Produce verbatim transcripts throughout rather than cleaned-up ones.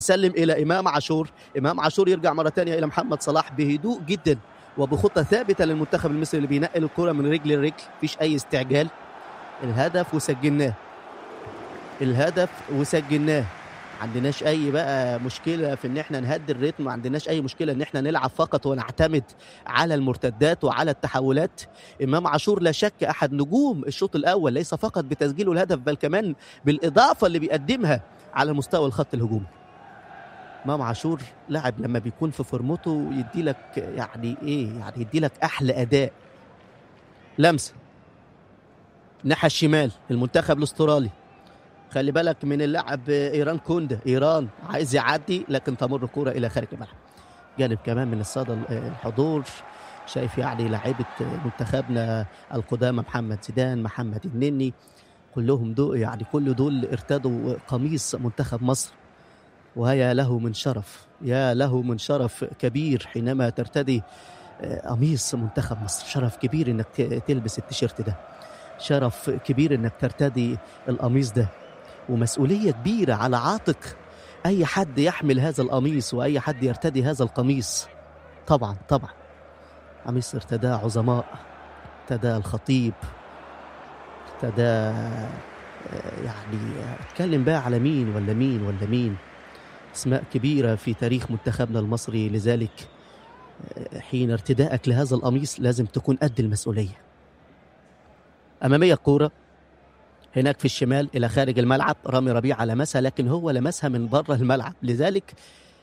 سلم الى امام عاشور، امام عاشور يرجع مره ثانيه الى محمد صلاح بهدوء جدا وبخطه ثابته للمنتخب المصري اللي بينقل الكره من رجل لرجل، مفيش اي استعجال. الهدف وسجلناه، الهدف وسجلناه. ما عندناش اي بقى مشكله في ان احنا نهدي الريتم، ما عندناش اي مشكله ان احنا نلعب فقط ونعتمد على المرتدات وعلى التحولات. امام عاشور لا شك احد نجوم الشوط الاول، ليس فقط بتسجيله الهدف بل كمان بالاضافه اللي بيقدمها على مستوى الخط الهجومي. امام عاشور لاعب لما بيكون في فورمته يدي لك يعني ايه، يعني يدي لك احلى اداء. لمسه الناحيه الشمال المنتخب الاسترالي، خلي بالك من اللاعب ايران كوندا، ايران عايز يعدي لكن تمر كرة الى خارج الملعب. جانب كمان من الساده الحضور، شايف يعني لاعيبه منتخبنا القدامى محمد زيدان، محمد النني، كلهم دول يعني كل دول ارتدوا قميص منتخب مصر، وهيا له من شرف، يا له من شرف كبير حينما ترتدي قميص منتخب مصر. شرف كبير انك تلبس التيشيرت ده، شرف كبير انك ترتدي القميص ده، ومسؤولية كبيرة على عاتق أي حد يحمل هذا القميص وأي حد يرتدي هذا القميص. طبعا طبعا قميص ارتداه عظماء، ارتداه الخطيب، ارتداه يعني اتكلم بقى على مين ولا مين ولا مين، اسماء كبيرة في تاريخ منتخبنا المصري. لذلك حين ارتدائك لهذا القميص لازم تكون قد المسؤولية. أمامية الكورة هناك في الشمال إلى خارج الملعب، رامي ربيعة لمسها لكن هو لمسها من بره الملعب، لذلك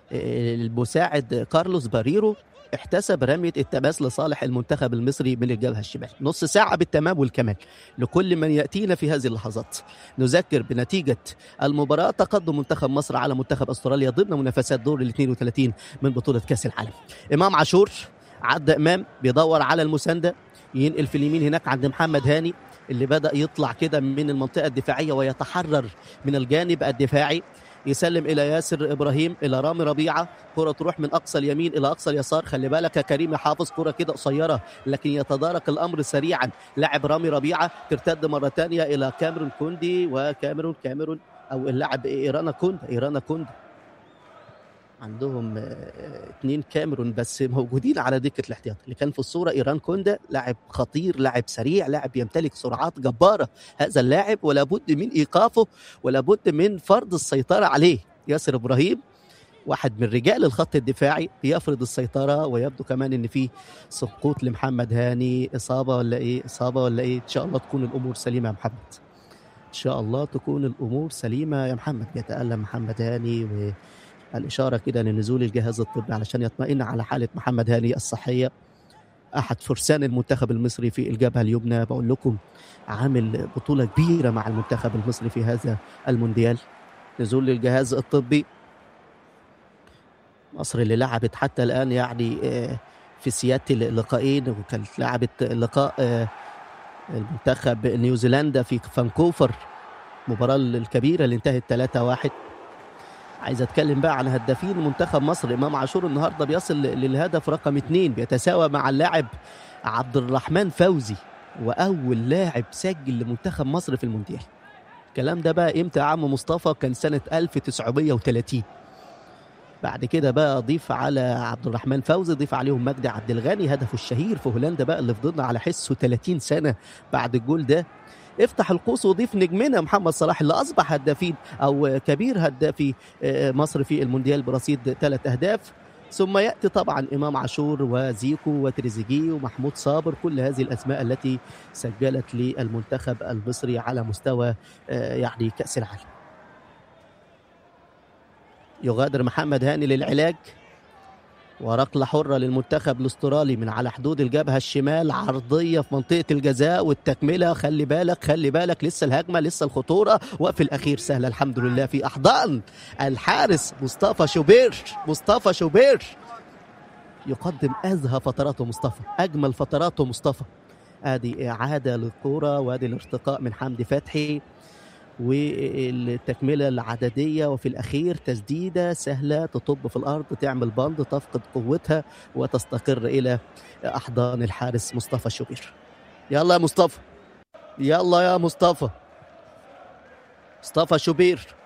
المساعد كارلوس باريرو احتسب رمية التماس لصالح المنتخب المصري من الجبهة الشمال. نص ساعة بالتمام والكمال لكل من يأتينا في هذه اللحظات. نذكر بنتيجة المباراة، تقدم منتخب مصر على منتخب أستراليا ضمن منافسات دور ال اثنين وثلاثين من بطولة كأس العالم. إمام عاشور عدى إمام بيدور على المساندة، ينقل في اليمين هناك عند محمد هاني اللي بدأ يطلع كده من المنطقة الدفاعية ويتحرر من الجانب الدفاعي، يسلم إلى ياسر إبراهيم، إلى رامي ربيعة، كرة تروح من أقصى اليمين إلى أقصى اليسار. خلي بالك يا كريم حافظ، كرة كده قصيرة لكن يتدارك الأمر سريعا لاعب رامي ربيعة، ترتد مرة ثانية إلى كاميرون كوندي، وكاميرون كاميرون أو اللاعب إيرانا كوندا، إيرانا كوندا عندهم اثنين كاميرون بس موجودين على دكة الاحتياط. اللي كان في الصورة إيران كوندا، لاعب خطير، لاعب سريع، لاعب يمتلك سرعات جبارة هذا اللاعب، ولا بد من إيقافه ولا بد من فرض السيطرة عليه. ياسر إبراهيم واحد من رجال الخط الدفاعي بيفرض السيطرة، ويبدو كمان ان في سقوط لمحمد هاني، إصابة ولا إيه، إصابة ولا إيه. إن شاء الله تكون الأمور سليمة يا محمد، إن شاء الله تكون الأمور سليمة يا محمد. يتألم محمد هاني و الإشارة كده لنزول الجهاز الطبي علشان يطمئن على حالة محمد هاني الصحية، أحد فرسان المنتخب المصري في الجبهة اليمنى. بقول لكم عامل بطولة كبيرة مع المنتخب المصري في هذا المونديال. نزول للجهاز الطبي. مصر اللي لعبت حتى الآن يعني في سيادة اللقاءين، وكانت لعبت لقاء المنتخب نيوزيلندا في فانكوفر، المباراة الكبيرة اللي انتهت ثلاثة واحد. عايز اتكلم بقى عن هدافين منتخب مصر. امام عاشور النهارده بيصل للهدف رقم اثنين، بيتساوى مع اللاعب عبد الرحمن فوزي، واول لاعب سجل لمنتخب مصر في المونديال. الكلام ده بقى امتى يا عم مصطفى؟ كان سنه ألف وتسعمائة وثلاثين. بعد كده بقى ضيف على عبد الرحمن فوزي، ضيف عليهم مجدي عبد الغني، هدفه الشهير في هولندا بقى اللي فضلنا على حسه ثلاثين سنه بعد الجول ده. افتح القوس وضيف نجمنا محمد صلاح اللي اصبح هدافين او كبير هدافي مصر في المونديال برصيد ثلاث اهداف. ثم ياتي طبعا امام عاشور وزيكو وتريزيجيه ومحمود صابر، كل هذه الاسماء التي سجلت للمنتخب المصري على مستوى يعني كاس العالم. يغادر محمد هاني للعلاج، وركلة حرة للمنتخب الاسترالي من على حدود الجبهة الشمال، عرضية في منطقة الجزاء والتكملة. خلي بالك خلي بالك لسه الهجمة، لسه الخطورة، وفي الأخير سهلة الحمد لله في أحضان الحارس مصطفى شوبير. مصطفى شوبير يقدم أزهى فتراته مصطفى، أجمل فتراته مصطفى. آدي إعادة للكرة وادي الارتقاء من حمدي فتحي والتكملة العددية، وفي الأخير تسديدة سهلة تطب في الأرض، تعمل بند، تفقد قوتها وتستقر إلى أحضان الحارس مصطفى شوبير. يلا يا مصطفى، يلا يا مصطفى، مصطفى شوبير